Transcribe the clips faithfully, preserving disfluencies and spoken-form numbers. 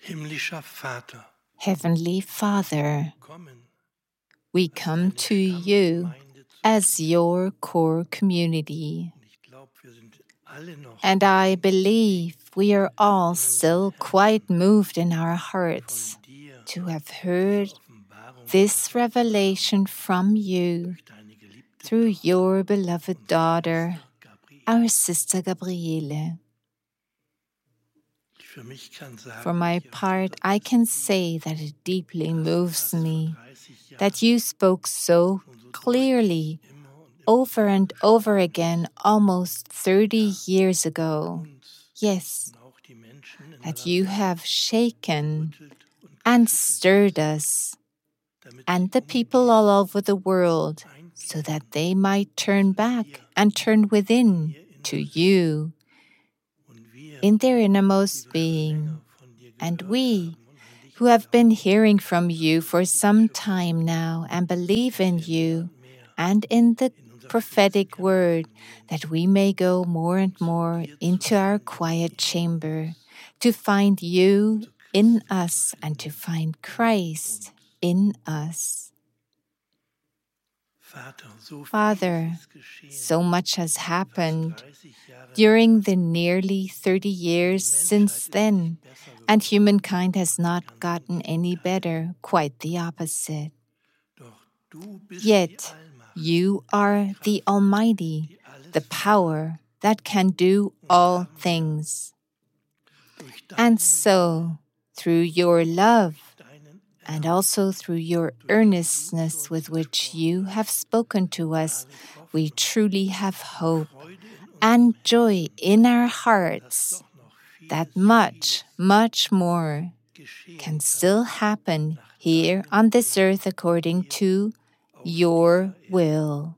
Himmlischer Vater, Heavenly Father, we come to you as your core community. And I believe we are all still quite moved in our hearts to have heard this revelation from you through your beloved daughter, our Sister Gabriele. For my part, I can say that it deeply moves me that you spoke so clearly over and over again almost thirty years ago. Yes, that you have shaken and stirred us and the people all over the world so that they might turn back and turn within to you in their innermost being. And we, who have been hearing from you for some time now and believe in you and in the prophetic word, that we may go more and more into our quiet chamber to find you in us and to find Christ in us. Father, so much has happened during the nearly thirty years since then, and humankind has not gotten any better, quite the opposite. Yet, you are the Almighty, the power that can do all things. And so, through your love, and also through your earnestness with which you have spoken to us, we truly have hope and joy in our hearts that much, much more can still happen here on this earth according to your will.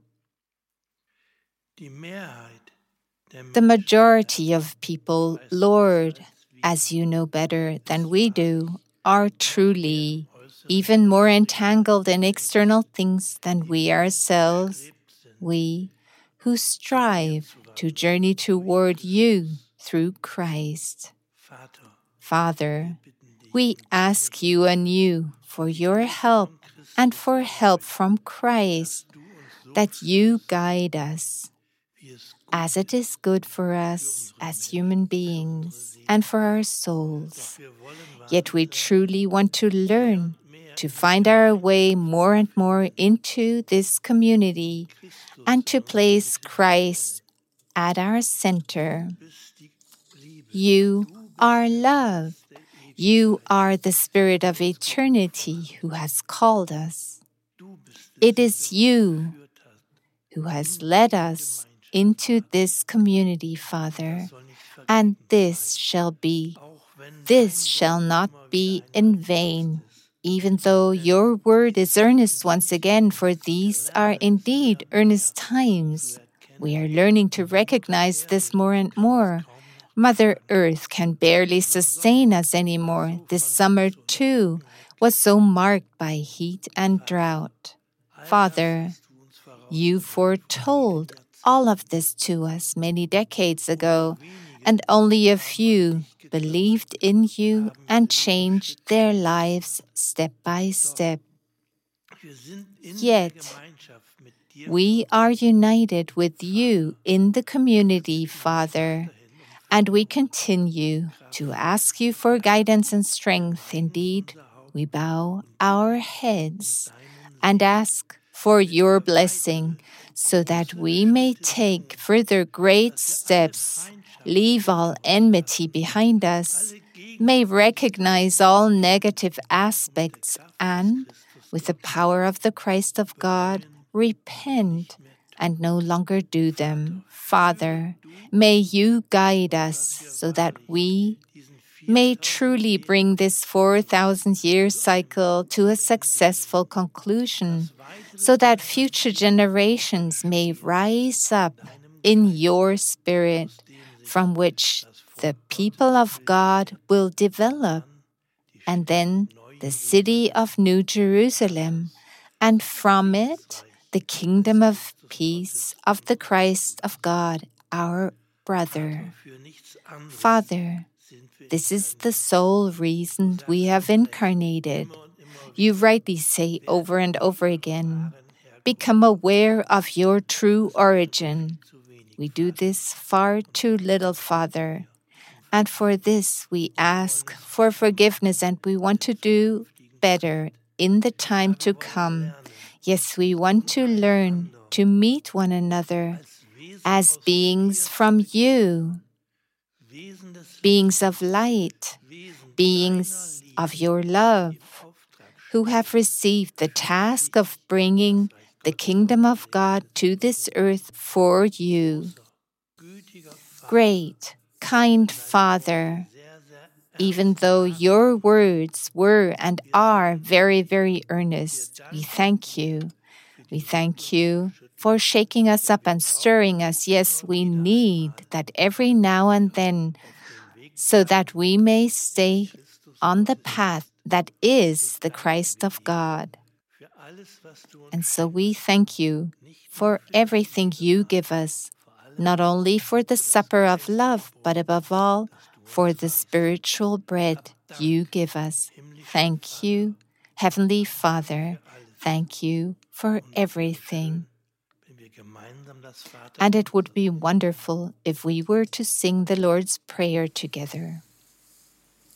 The majority of people, Lord, as you know better than we do, are truly even more entangled in external things than we ourselves, we who strive to journey toward you through Christ. Father, we ask you anew for your help and for help from Christ, that you guide us as it is good for us as human beings and for our souls. Yet we truly want to learn to find our way more and more into this community and to place Christ at our center. You are love. You are the Spirit of eternity who has called us. It is you who has led us into this community, Father, and this shall be, this shall not be in vain, even though your word is earnest once again, for these are indeed earnest times. We are learning to recognize this more and more. Mother Earth can barely sustain us anymore. This summer, too, was so marked by heat and drought. Father, you foretold all of this to us many decades ago, and only a few believed in you and changed their lives step by step. Yet, we are united with you in the community, Father, and we continue to ask you for guidance and strength. Indeed, we bow our heads and ask for your blessing so that we may take further great steps, leave all enmity behind us, may recognize all negative aspects, and, with the power of the Christ of God, repent and no longer do them. Father, may you guide us so that we may truly bring this four thousand year cycle to a successful conclusion, so that future generations may rise up in your spirit, from which the people of God will develop, and then the city of New Jerusalem, and from it the kingdom of peace of the Christ of God, our brother. Father, This is the sole reason we have incarnated. You rightly say over and over again, become aware of your true origin. We do this far too little, Father. And for this, we ask for forgiveness, and we want to do better in the time to come. Yes, we want to learn to meet one another as beings from you, beings of light, beings of your love, who have received the task of bringing the kingdom of God to this earth for you. Great, kind Father, even though your words were and are very, very earnest, we thank you. We thank you for shaking us up and stirring us. Yes, we need that every now and then, so that we may stay on the path that is the Christ of God. And so we thank you for everything you give us, not only for the supper of love, but above all, for the spiritual bread you give us. Thank you, Heavenly Father. Thank you for everything. And it would be wonderful if we were to sing the Lord's Prayer together.